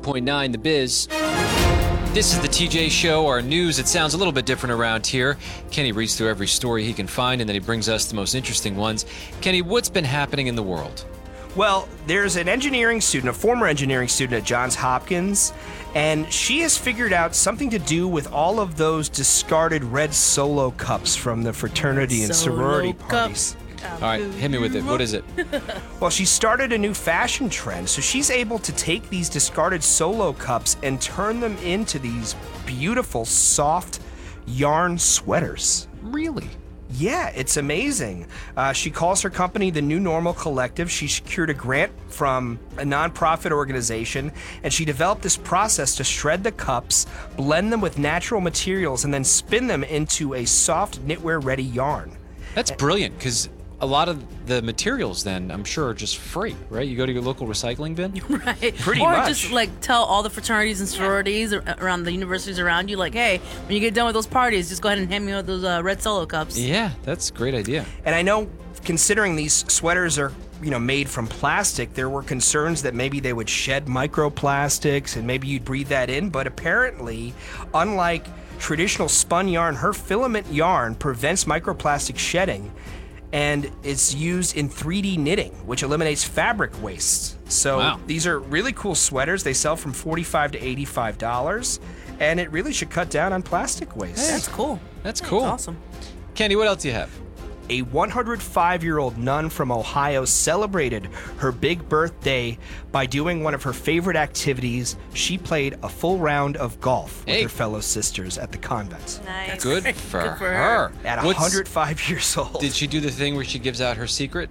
98.9 The Biz. This is the TJ Show, our news. It sounds a little bit different around here. Kenny reads through every story he can find, and then he brings us the most interesting ones. Kenny, what's been happening in the world? Well, there's an engineering student, a former engineering student at Johns Hopkins, and she has figured out something to do with all of those discarded red Solo cups from the fraternity and sorority parties. All right, hit me with it. What is it? Well, she started a new fashion trend, so she's able to take these discarded Solo cups and turn them into these beautiful, soft yarn sweaters. Really? Yeah, it's amazing. She calls her company the New Normal Collective. She secured a grant from a nonprofit organization, and she developed this process to shred the cups, blend them with natural materials, and then spin them into a soft knitwear-ready yarn. That's brilliant, because a lot of the materials then, I'm sure, are just free, right? You go to your local recycling bin? Right. Pretty or much. just like tell all the fraternities and sororities around the universities around you, like, hey, when you get done with those parties, just go ahead and hand me one of those red Solo cups. Yeah, that's a great idea. And I know, considering these sweaters are, made from plastic, there were concerns that maybe they would shed microplastics and maybe you'd breathe that in. But apparently, unlike traditional spun yarn, her filament yarn prevents microplastic shedding. And it's used in 3D knitting, which eliminates fabric waste. So Wow. These are really cool sweaters. They sell from $45 to $85, and it really should cut down on plastic waste. That's cool. That's cool. That's awesome. Kenny, what else do you have? A 105-year-old nun from Ohio celebrated her big birthday by doing one of her favorite activities. She played a full round of golf with her fellow sisters at the convent. Nice. Good for Good for her. At What's- 105 years old. Did she do the thing where she gives out her secret?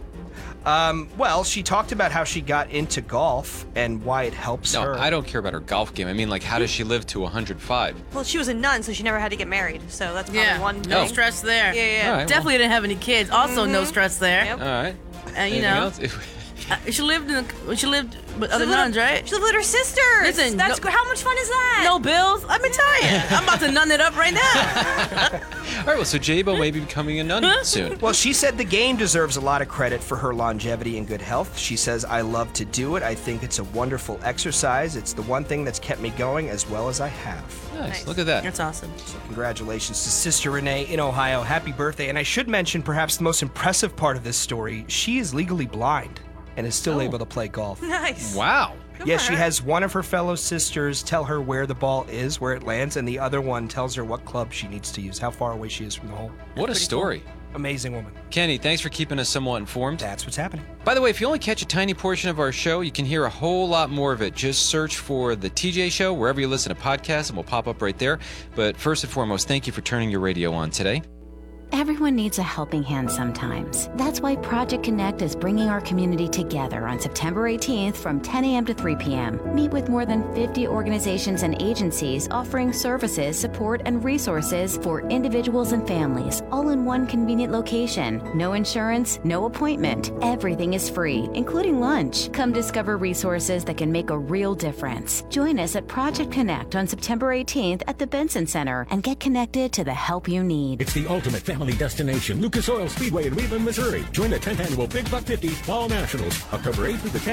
Well, she talked about how she got into golf and why it helps No, her. I don't care about her golf game. I mean, like, how does she live to 105? Well, she was a nun, so she never had to get married. So that's probably one thing. No stress there. Yeah. All right, Definitely didn't have any kids. Also, no stress there. Yep. All right. And Anything you know, else? she lived with other nuns, right? She lived with her sisters. Listen, That's how much fun is that? No bills. Let me tell you, I'm about to nun it up right now. All right, well, so J-Bo may be becoming a nun soon. Well, she said the game deserves a lot of credit for her longevity and good health. She says, I love to do it. I think it's a wonderful exercise. It's the one thing that's kept me going as well as I have. Nice. Look at that. That's awesome. Congratulations to Sister Renee in Ohio. Happy birthday. And I should mention perhaps the most impressive part of this story. She is legally blind and is still able to play golf. Nice. Wow. Yes, for she her. has one of her fellow sisters tell her where the ball is, where it lands, and the other one tells her what club she needs to use, how far away she is from the hole. What a story. Amazing woman. Kenny, thanks for keeping us somewhat informed. That's what's happening. By the way, if you only catch a tiny portion of our show, you can hear a whole lot more of it. Just search for The TJ Show wherever you listen to podcasts, and we'll pop up right there. But first and foremost, thank you for turning your radio on today. Everyone needs a helping hand sometimes. That's why Project Connect is bringing our community together on September 18th from 10 a.m. to 3 p.m. Meet with more than 50 organizations and agencies offering services, support, and resources for individuals and families, all in one convenient location. No insurance, no appointment. Everything is free, including lunch. Come discover resources that can make a real difference. Join us at Project Connect on September 18th at the Benson Center and get connected to the help you need. It's the ultimate family destination, Lucas Oil Speedway in Wheatland, Missouri. Join the 10th annual Big Buck 50 Fall Nationals, October 8th through the 10th.